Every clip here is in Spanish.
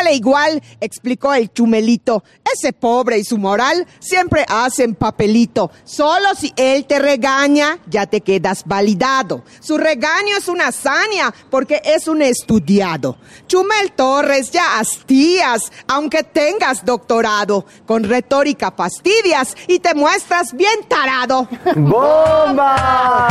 sale igual, explicó el Chumelito. Ese pobre y su moral siempre hacen papelito. Solo si él te regaña, ya te quedas validado. Su regaño es una hazaña, porque es un estudiado. Chumel Torres, ya hastías, aunque tengas doctorado. Con retórica fastidias y te muestras bien tarado. ¡Bomba!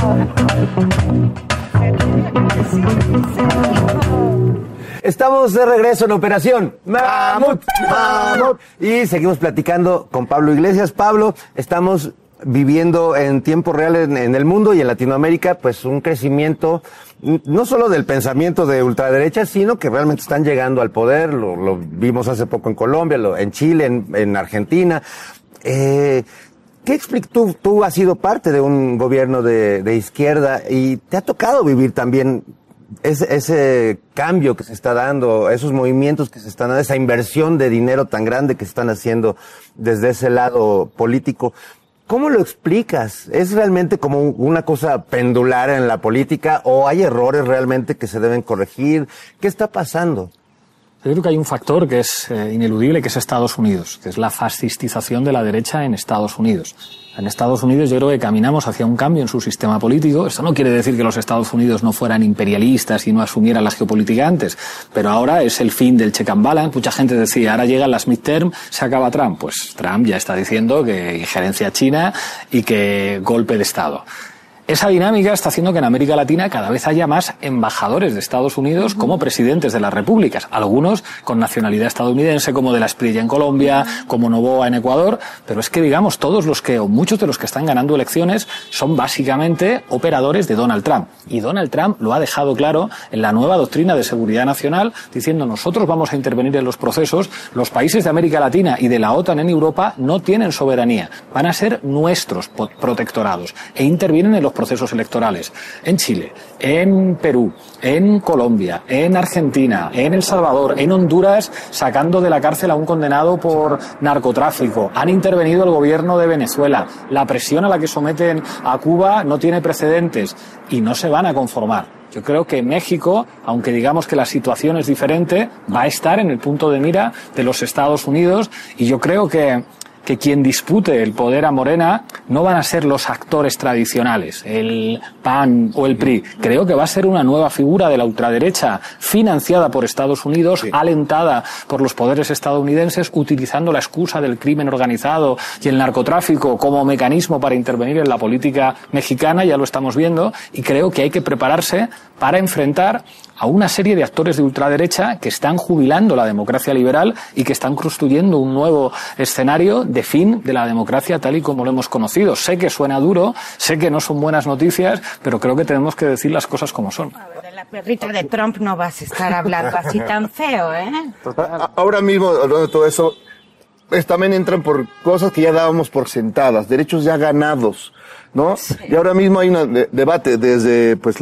Estamos de regreso en Operación Mamut, Mamut. Y seguimos platicando con Pablo Iglesias. Pablo, estamos viviendo en tiempo real en el mundo y en Latinoamérica, pues un crecimiento no solo del pensamiento de ultraderecha, sino que realmente están llegando al poder. Lo vimos hace poco en Colombia, en Chile, en Argentina. ¿Qué explica? Tú has sido parte de un gobierno de izquierda y te ha tocado vivir también ese cambio que se está dando, esos movimientos que se están dando, esa inversión de dinero tan grande que se están haciendo desde ese lado político. ¿Cómo lo explicas? ¿Es realmente como una cosa pendular en la política o hay errores realmente que se deben corregir? ¿Qué está pasando? Yo creo que hay un factor que es ineludible, que es Estados Unidos, que es la fascistización de la derecha en Estados Unidos. En Estados Unidos yo creo que caminamos hacia un cambio en su sistema político. Esto no quiere decir que los Estados Unidos no fueran imperialistas y no asumieran la geopolítica antes, pero ahora es el fin del check and balance. Mucha gente decía, ahora llegan las midterm, se acaba Trump. Pues Trump ya está diciendo que injerencia china y que golpe de Estado. Esa dinámica está haciendo que en América Latina cada vez haya más embajadores de Estados Unidos como presidentes de las repúblicas, algunos con nacionalidad estadounidense, como de la Espriella en Colombia, como Noboa en Ecuador, pero es que digamos todos los que, o muchos de los que están ganando elecciones son básicamente operadores de Donald Trump. Y Donald Trump lo ha dejado claro en la nueva doctrina de seguridad nacional, diciendo nosotros vamos a intervenir en los procesos, los países de América Latina y de la OTAN en Europa no tienen soberanía, van a ser nuestros protectorados e intervienen en los procesos electorales en Chile, en Perú, en Colombia, en Argentina, en El Salvador, en Honduras, sacando de la cárcel a un condenado por narcotráfico. Han intervenido el gobierno de Venezuela. La presión a la que someten a Cuba no tiene precedentes y no se van a conformar. Yo creo que México, aunque digamos que la situación es diferente, va a estar en el punto de mira de los Estados Unidos y yo creo que quien dispute el poder a Morena no van a ser los actores tradicionales, el PAN o el PRI. Creo que va a ser una nueva figura de la ultraderecha financiada por Estados Unidos, sí, alentada por los poderes estadounidenses, utilizando la excusa del crimen organizado y el narcotráfico como mecanismo para intervenir en la política mexicana, ya lo estamos viendo, y creo que hay que prepararse para enfrentar a una serie de actores de ultraderecha que están jubilando la democracia liberal y que están construyendo un nuevo escenario de fin de la democracia tal y como lo hemos conocido. Sé que suena duro, sé que no son buenas noticias, pero creo que tenemos que decir las cosas como son. De la perrita de Trump no vas a estar hablando así tan feo, ¿eh? Ahora mismo, hablando de todo eso, también entran por cosas que ya dábamos por sentadas, derechos ya ganados, ¿no? Sí. Y ahora mismo hay un debate desde, pues,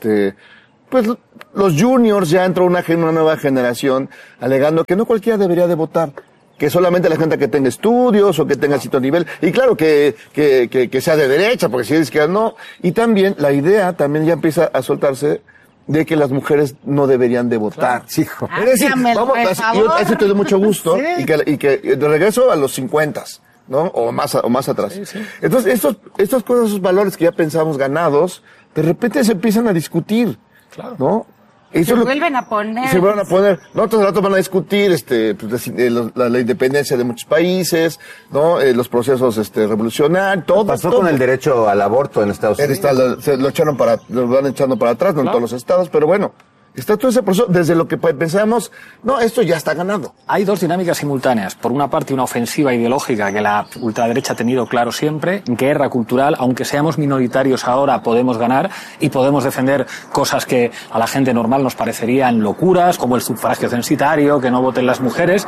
los juniors, ya entró una nueva generación alegando que no cualquiera debería de votar, que solamente la gente que tenga estudios o que tenga cierto nivel, y claro que sea de derecha, porque si es que no, y también la idea también ya empieza a soltarse de que las mujeres no deberían de votar. Sí, es decir, vamos, yo eso te doy mucho gusto, sí, y que de regreso a los 50, ¿no? O más atrás. Sí, sí. Entonces, estas cosas, esos valores que ya pensamos ganados, de repente se empiezan a discutir. Claro. ¿No? Eso se vuelven a poner. Se vuelven a poner. No, otros ratos van a discutir, pues, la independencia de muchos países, ¿no? Los procesos, revolucionarios, todo. Pasó todo con el derecho al aborto en Estados Unidos. Lo van echando para atrás, no, claro, en todos los estados, pero bueno. Está todo ese proceso, desde lo que pensamos, no, esto ya está ganado. Hay dos dinámicas simultáneas. Por una parte, una ofensiva ideológica que la ultraderecha ha tenido claro siempre, guerra cultural, aunque seamos minoritarios ahora podemos ganar y podemos defender cosas que a la gente normal nos parecerían locuras, como el sufragio censitario, que no voten las mujeres,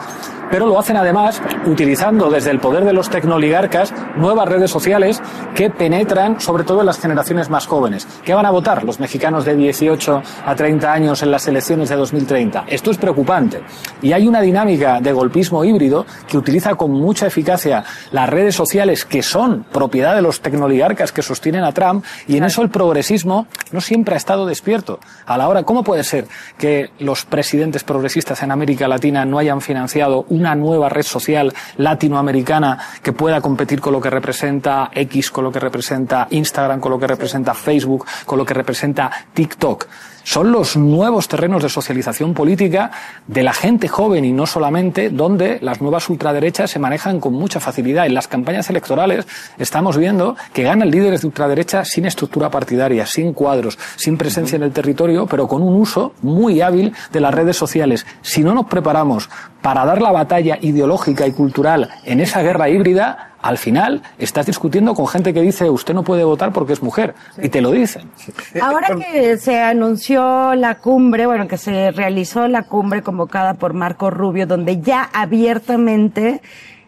pero lo hacen además utilizando desde el poder de los tecnoligarcas nuevas redes sociales que penetran sobre todo en las generaciones más jóvenes. ¿Qué van a votar los mexicanos de 18 a 30 años en las elecciones de 2030? Esto es preocupante. Y hay una dinámica de golpismo híbrido que utiliza con mucha eficacia las redes sociales que son propiedad de los tecnoligarcas que sostienen a Trump, y en eso el progresismo no siempre ha estado despierto. A la hora, ¿cómo puede ser que los presidentes progresistas en América Latina no hayan financiado una nueva red social latinoamericana que pueda competir con lo que representa X, con lo que representa Instagram, con lo que representa Facebook, con lo que representa TikTok? Son los nuevos terrenos de socialización política de la gente joven y no solamente, donde las nuevas ultraderechas se manejan con mucha facilidad. En las campañas electorales estamos viendo que ganan líderes de ultraderecha sin estructura partidaria, sin cuadros, sin presencia en el territorio, pero con un uso muy hábil de las redes sociales. Si no nos preparamos para dar la batalla ideológica y cultural en esa guerra híbrida, al final estás discutiendo con gente que dice usted no puede votar porque es mujer, y te lo dicen. Ahora que se anunció la cumbre, bueno, que se realizó la cumbre convocada por Marco Rubio, donde ya abiertamente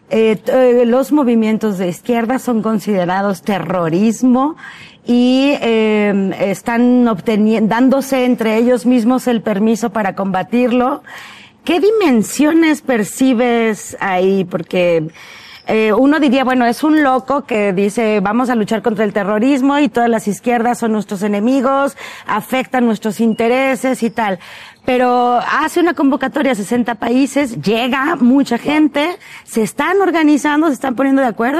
los movimientos de izquierda son considerados terrorismo y están dándose entre ellos mismos el permiso para combatirlo. ¿Qué dimensiones percibes ahí? Porque uno diría, bueno, es un loco que dice vamos a luchar contra el terrorismo y todas las izquierdas son nuestros enemigos, afectan nuestros intereses y tal. Pero hace una convocatoria a 60 países, llega mucha gente, se están organizando, se están poniendo de acuerdo.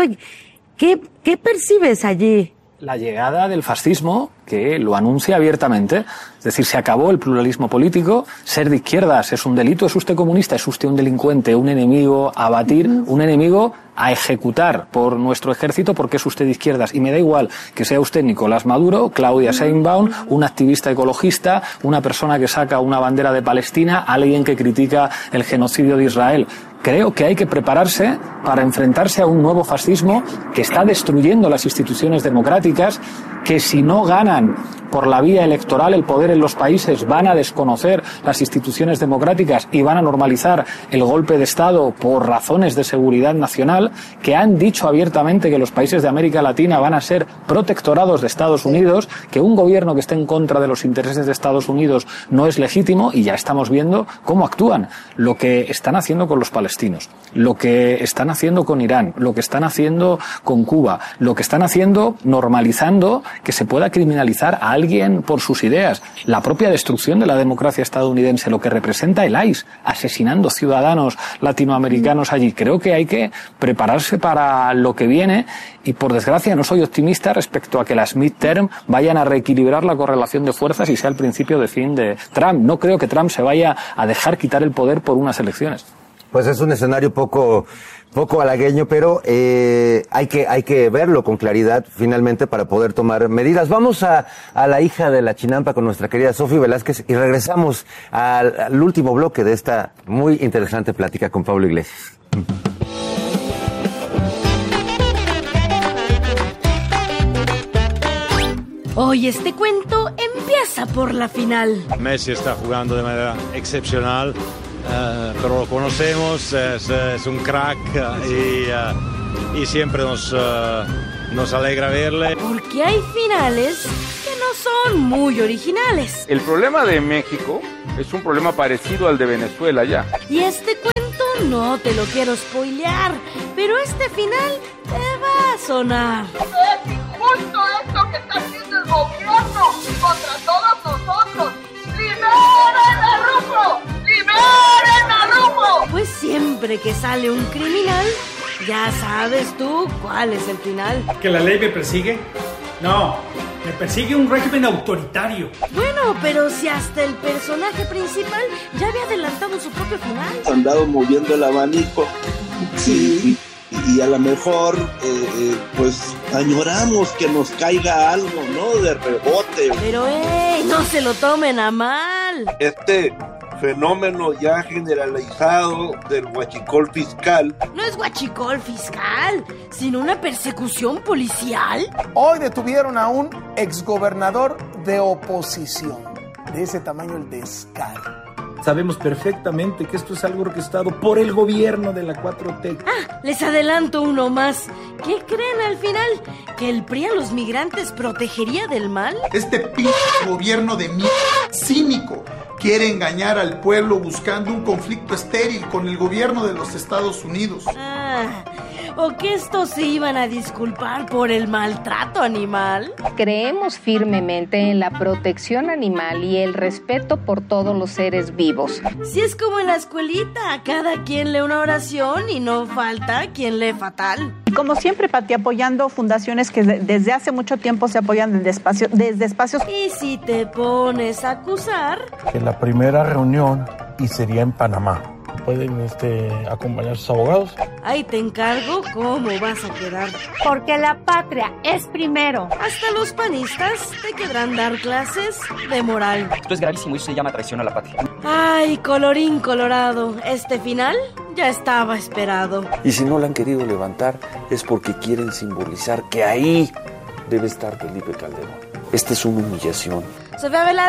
¿Qué percibes allí? La llegada del fascismo, que lo anuncia abiertamente. Es decir, se acabó el pluralismo político, ser de izquierdas es un delito, es usted comunista, es usted un delincuente, un enemigo a abatir, un enemigo a ejecutar por nuestro ejército porque es usted de izquierdas. Y me da igual que sea usted Nicolás Maduro, Claudia Sheinbaum, un activista ecologista, una persona que saca una bandera de Palestina, alguien que critica el genocidio de Israel. Creo que hay que prepararse para enfrentarse a un nuevo fascismo que está destruyendo las instituciones democráticas, que si no ganan por la vía electoral el poder en los países van a desconocer las instituciones democráticas y van a normalizar el golpe de Estado por razones de seguridad nacional, que han dicho abiertamente que los países de América Latina van a ser protectorados de Estados Unidos, que un gobierno que esté en contra de los intereses de Estados Unidos no es legítimo, y ya estamos viendo cómo actúan, lo que están haciendo con los palestinos, lo que están haciendo con Irán, lo que están haciendo con Cuba, lo que están haciendo normalizando que se pueda criminalizar a alguien por sus ideas, la propia destrucción de la democracia estadounidense, lo que representa el ICE, asesinando ciudadanos latinoamericanos allí. Creo que hay que prepararse para lo que viene y, por desgracia, no soy optimista respecto a que las midterm vayan a reequilibrar la correlación de fuerzas y sea el principio de fin de Trump. No creo que Trump se vaya a dejar quitar el poder por unas elecciones. Pues es un escenario poco halagueño, pero hay que verlo con claridad finalmente para poder tomar medidas. Vamos a la hija de la chinampa con nuestra querida Sofi Velázquez y regresamos al último bloque de esta muy interesante plática con Pablo Iglesias. Hoy este cuento empieza por la final. Messi está jugando de manera excepcional. Pero lo conocemos, es un crack y siempre nos alegra verle. Porque hay finales que no son muy originales. El problema de México es un problema parecido al de Venezuela ya. Y este cuento no te lo quiero spoilear, pero este final te va a sonar. Es injusto esto que está haciendo el gobierno contra todos nosotros. ¡Liberen a Rufo! ¡Liberen a Rufo! Pues siempre que sale un criminal, ya sabes tú cuál es el final. ¿Que la ley me persigue? No, me persigue un régimen autoritario. Bueno, pero si hasta el personaje principal ya había adelantado su propio final. Andado moviendo el abanico. Sí. Y a lo mejor, pues, añoramos que nos caiga algo, ¿no? De rebote. Pero, no se lo tomen a mal. Este fenómeno ya generalizado del huachicol fiscal. No es huachicol fiscal, sino una persecución policial. Hoy detuvieron a un exgobernador de oposición. De ese tamaño el descaro. Sabemos perfectamente que esto es algo orquestado por el gobierno de la 4T. Ah, les adelanto uno más. ¿Qué creen al final? ¿Que el PRI a los migrantes protegería del mal? Este pinche gobierno de mierda cínico quiere engañar al pueblo buscando un conflicto estéril con el gobierno de los Estados Unidos. Ah, ¿o que estos se iban a disculpar por el maltrato animal? Creemos firmemente en la protección animal y el respeto por todos los seres vivos. Si es como en la escuelita, cada quien lee una oración y no falta quien lee fatal. Como siempre, Pati, apoyando fundaciones que desde hace mucho tiempo se apoyan desde espacios. Y si te pones a acusar... En la primera reunión, y sería en Panamá. ¿Pueden acompañar sus abogados? Ahí te encargo cómo vas a quedar. Porque la patria es primero. Hasta los panistas te querrán dar clases de moral. Esto es gravísimo y se llama traición a la patria. Ay, colorín colorado, este final ya estaba esperado. Y si no la han querido levantar es porque quieren simbolizar que ahí debe estar Felipe Calderón. Esta es una humillación. Sofía Velázquez.